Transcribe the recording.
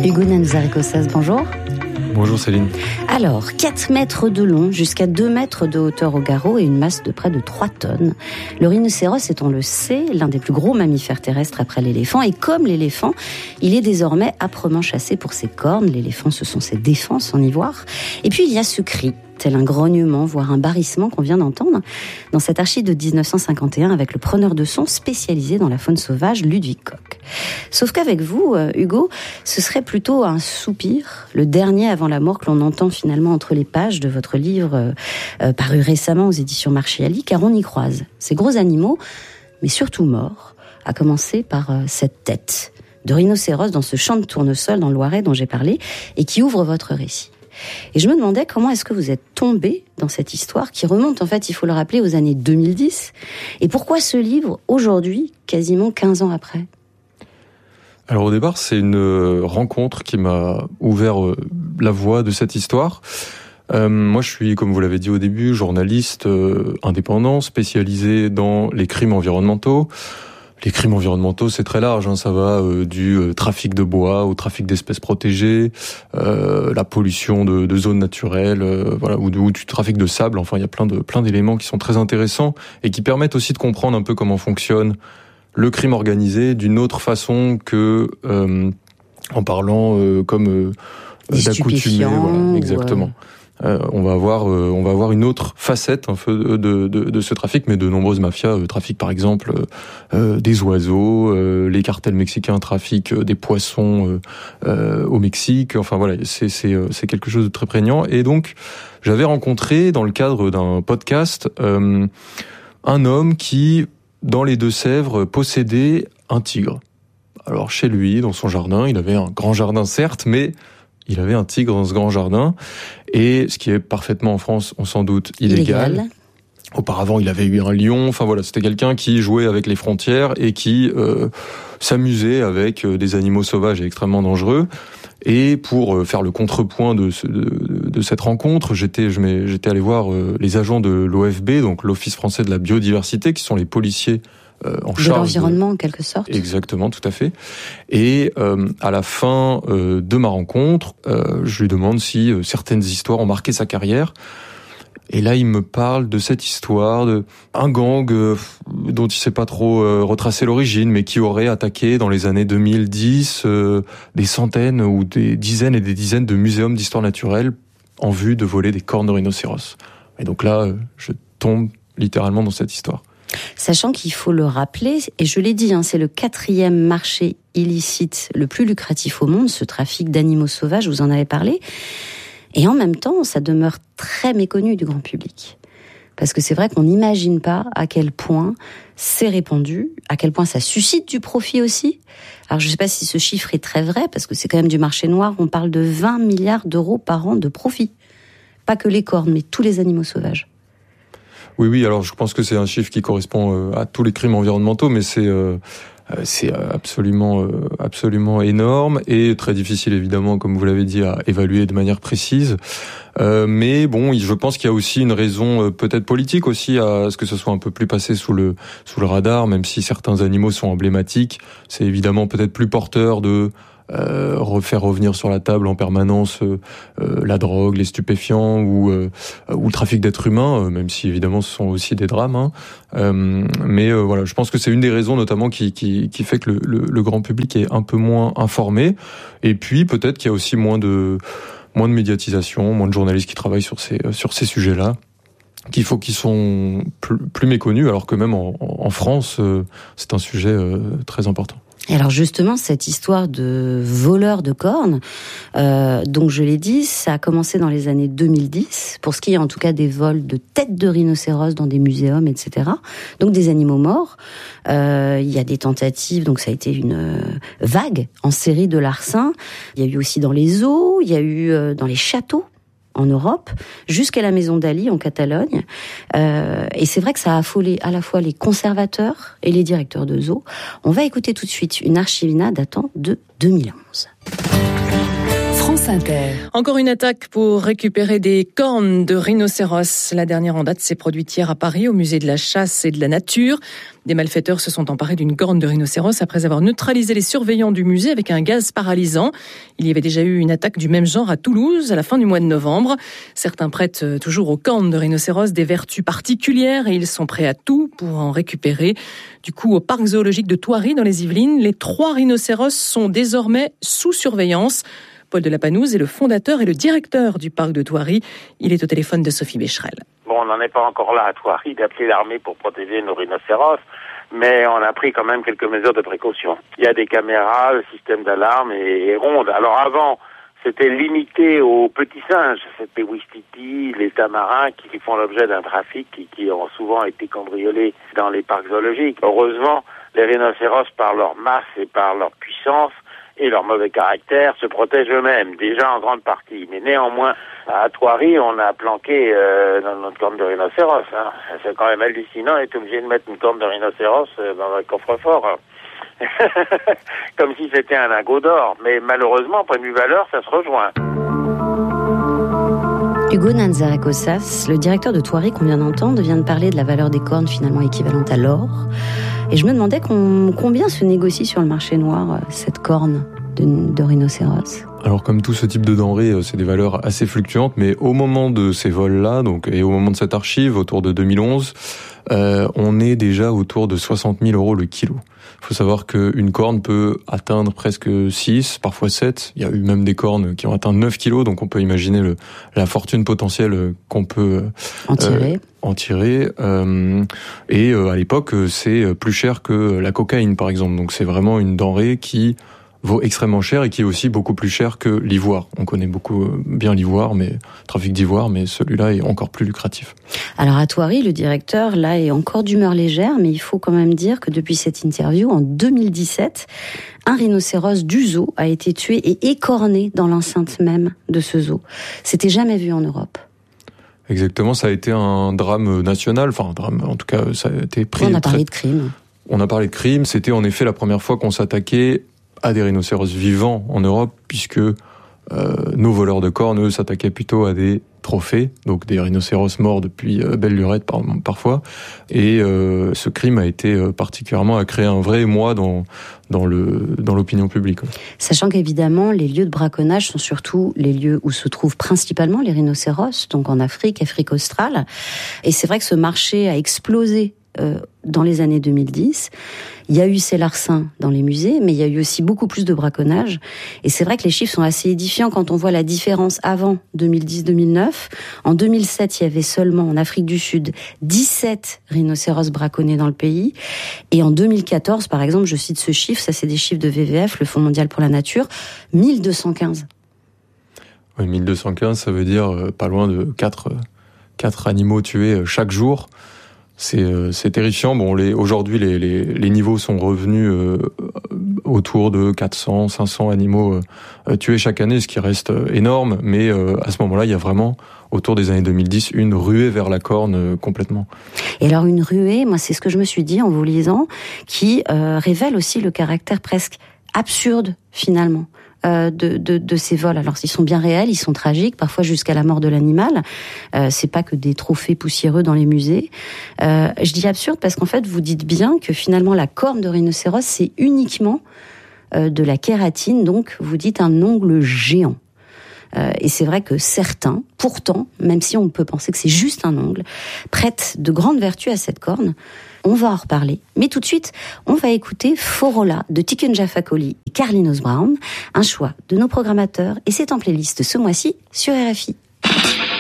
Hugo Nanuzari-Cossas, bonjour. Bonjour Céline. Alors, 4 mètres de long, jusqu'à 2 mètres de hauteur au garrot et une masse de près de 3 tonnes. Le rhinocéros est, on le sait, l'un des plus gros mammifères terrestres après l'éléphant. Et comme l'éléphant, il est désormais âprement chassé pour ses cornes. L'éléphant, ce sont ses défenses en ivoire. Et puis, il y a ce cri, tel un grognement, voire un barrissement qu'on vient d'entendre dans cette archive de 1951 avec le preneur de son spécialisé dans la faune sauvage, Ludwig Koch. Sauf qu'avec vous, Hugo, ce serait plutôt un soupir, le dernier avant la mort que l'on entend finalement entre les pages de votre livre paru récemment aux éditions Marchiali, car on y croise ces gros animaux, mais surtout morts, à commencer par cette tête de rhinocéros dans ce champ de tournesol dans le Loiret dont j'ai parlé et qui ouvre votre récit. Et je me demandais comment est-ce que vous êtes tombé dans cette histoire qui remonte, en fait, il faut le rappeler, aux années 2010. Et pourquoi ce livre, aujourd'hui, quasiment 15 ans après ? Alors au départ, c'est une rencontre qui m'a ouvert la voie de cette histoire. Moi, je suis, comme vous l'avez dit au début, journaliste indépendant, spécialisé dans les crimes environnementaux. Les crimes environnementaux, c'est très large, ça va du trafic de bois au trafic d'espèces protégées, la pollution de zones naturelles, ou du trafic de sable. Enfin, il y a plein d'éléments qui sont très intéressants et qui permettent aussi de comprendre un peu comment fonctionne le crime organisé d'une autre façon que en parlant comme d'accoutumé. Voilà, exactement. On va avoir une autre facette un peu de ce trafic, mais de nombreuses mafias trafiquent par exemple des oiseaux, les cartels mexicains trafiquent des poissons au Mexique. Enfin voilà, c'est quelque chose de très prégnant. Et donc j'avais rencontré dans le cadre d'un podcast un homme qui, dans les Deux-Sèvres, possédait un tigre. Alors chez lui, dans son jardin, il avait un grand jardin certes, mais il avait un tigre dans ce grand jardin, et ce qui est parfaitement en France, on s'en doute, illégal. Auparavant, il avait eu un lion. Enfin voilà, c'était quelqu'un qui jouait avec les frontières et qui s'amusait avec des animaux sauvages et extrêmement dangereux. Et pour faire le contrepoint de cette rencontre, j'étais allé voir les agents de l'OFB, donc l'Office français de la biodiversité, qui sont les policiers en charge de l'environnement en quelque sorte. Exactement, tout à fait. Et à la fin de ma rencontre, je lui demande si certaines histoires ont marqué sa carrière. Et là, il me parle de cette histoire d'un gang dont il sait pas trop retracer l'origine, mais qui aurait attaqué dans les années 2010 des centaines ou des dizaines et des dizaines de muséums d'histoire naturelle en vue de voler des cornes de rhinocéros. Et donc là, je tombe littéralement dans cette histoire. Sachant qu'il faut le rappeler, et je l'ai dit, c'est le 4e marché illicite le plus lucratif au monde, ce trafic d'animaux sauvages, vous en avez parlé. Et en même temps, ça demeure très méconnu du grand public. Parce que c'est vrai qu'on n'imagine pas à quel point c'est répandu, à quel point ça suscite du profit aussi. Alors je ne sais pas si ce chiffre est très vrai, parce que c'est quand même du marché noir, on parle de 20 milliards d'euros par an de profit. Pas que les cornes, mais tous les animaux sauvages. Oui, alors je pense que c'est un chiffre qui correspond à tous les crimes environnementaux, mais c'est absolument énorme et très difficile évidemment, comme vous l'avez dit, à évaluer de manière précise. Mais bon, je pense qu'il y a aussi une raison peut-être politique aussi à ce que ce soit un peu plus passé sous le radar, même si certains animaux sont emblématiques. C'est évidemment peut-être plus porteur de faire revenir sur la table en permanence la drogue, les stupéfiants ou le trafic d'êtres humains, même si évidemment ce sont aussi des drames. Mais voilà, je pense que c'est une des raisons notamment qui fait que le grand public est un peu moins informé. Et puis peut-être qu'il y a aussi moins de médiatisation, moins de journalistes qui travaillent sur ces sujets-là, qui sont plus méconnus, alors que même en France, c'est un sujet très important. Et alors justement, cette histoire de voleurs de cornes, donc je l'ai dit, ça a commencé dans les années 2010, pour ce qui est en tout cas des vols de têtes de rhinocéros dans des muséums, etc. Donc des animaux morts. Il y a des tentatives, donc ça a été une vague en série de larcins. Il y a eu aussi dans les zoos, il y a eu dans les châteaux en Europe, jusqu'à la maison d'Ali en Catalogne. Et c'est vrai que ça a affolé à la fois les conservateurs et les directeurs de zoos. On va écouter tout de suite une archivina datant de 2011. France France Inter. Encore une attaque pour récupérer des cornes de rhinocéros. La dernière en date s'est produite hier à Paris, au musée de la chasse et de la nature. Des malfaiteurs se sont emparés d'une corne de rhinocéros après avoir neutralisé les surveillants du musée avec un gaz paralysant. Il y avait déjà eu une attaque du même genre à Toulouse à la fin du mois de novembre. Certains prêtent toujours aux cornes de rhinocéros des vertus particulières et ils sont prêts à tout pour en récupérer. Du coup, au parc zoologique de Thoiry dans les Yvelines, les 3 rhinocéros sont désormais sous surveillance. Paul de la Panouse est le fondateur et le directeur du parc de Thoiry. Il est au téléphone de Sophie Becherel. Bon, on n'en est pas encore là à Thoiry d'appeler l'armée pour protéger nos rhinocéros, mais on a pris quand même quelques mesures de précaution. Il y a des caméras, le système d'alarme est ronde. Alors avant, c'était limité aux petits singes, les ouistiti, les tamarins qui font l'objet d'un trafic qui ont souvent été cambriolés dans les parcs zoologiques. Heureusement, les rhinocéros, par leur masse et par leur puissance, et leur mauvais caractère, se protègent eux-mêmes, déjà en grande partie. Mais néanmoins, à Thoiry, on a planqué dans notre corne de rhinocéros. Hein. C'est quand même hallucinant d'être obligé de mettre une corne de rhinocéros dans un coffre-fort. Comme si c'était un lingot d'or. Mais malheureusement, point de vue valeur, ça se rejoint. Hugo Nanzarekosas, le directeur de Thoiry qu'on vient d'entendre, vient de parler de la valeur des cornes finalement équivalente à l'or. Et je me demandais combien se négocie sur le marché noir cette corne de rhinocéros. Alors comme tout ce type de denrées, c'est des valeurs assez fluctuantes, mais au moment de ces vols-là, et au moment de cette archive, autour de 2011, on est déjà autour de 60 000 € le kilo. Il faut savoir qu'une corne peut atteindre presque 6, parfois 7. Il y a eu même des cornes qui ont atteint 9 kilos, donc on peut imaginer la fortune potentielle qu'on peut en tirer. Et à l'époque, c'est plus cher que la cocaïne, par exemple. Donc c'est vraiment une denrée qui vaut extrêmement cher et qui est aussi beaucoup plus cher que l'ivoire. On connaît beaucoup bien l'ivoire, trafic d'ivoire, mais celui-là est encore plus lucratif. Alors à Thoiry, le directeur, là, est encore d'humeur légère, mais il faut quand même dire que depuis cette interview, en 2017, un rhinocéros du zoo a été tué et écorné dans l'enceinte même de ce zoo. C'était jamais vu en Europe. Exactement, ça a été un drame national, enfin un drame, en tout cas, ça a été pris... On a parlé de crime. On a parlé de crime, c'était en effet la première fois qu'on s'attaquait à des rhinocéros vivants en Europe, puisque nos voleurs de cornes, eux, s'attaquaient plutôt à des trophées, donc des rhinocéros morts depuis belle lurette parfois. Et ce crime a été particulièrement, a créé un vrai émoi dans l'opinion publique. Sachant qu'évidemment, les lieux de braconnage sont surtout les lieux où se trouvent principalement les rhinocéros, donc en Afrique australe. Et c'est vrai que ce marché a explosé dans les années 2010. Il y a eu ces larcins dans les musées, mais il y a eu aussi beaucoup plus de braconnage. Et c'est vrai que les chiffres sont assez édifiants quand on voit la différence avant 2010-2009. En 2007, il y avait seulement en Afrique du Sud 17 rhinocéros braconnés dans le pays. Et en 2014, par exemple, je cite ce chiffre, ça c'est des chiffres de WWF, le Fonds mondial pour la nature, 1215. Oui, 1215, ça veut dire pas loin de 4 animaux tués chaque jour. C'est terrifiant. Bon, aujourd'hui, les niveaux sont revenus autour de 400, 500 animaux tués chaque année, ce qui reste énorme. Mais à ce moment-là, il y a vraiment, autour des années 2010, une ruée vers la corne complètement. Et alors une ruée, moi, c'est ce que je me suis dit en vous lisant, qui révèle aussi le caractère presque absurde, finalement, de ces vols. Alors, ils sont bien réels, ils sont tragiques, parfois jusqu'à la mort de l'animal. C'est pas que des trophées poussiéreux dans les musées. Je dis absurde parce qu'en fait, vous dites bien que finalement, la corne de rhinocéros, c'est uniquement de la kératine, donc vous dites un ongle géant. Et c'est vrai que certains, pourtant, même si on peut penser que c'est juste un ongle, prêtent de grandes vertus à cette corne. On va en reparler. Mais tout de suite, on va écouter Forola de Tiken Jah Fakoly et Carlinhos Brown, un choix de nos programmateurs, et c'est en playlist ce mois-ci sur RFI.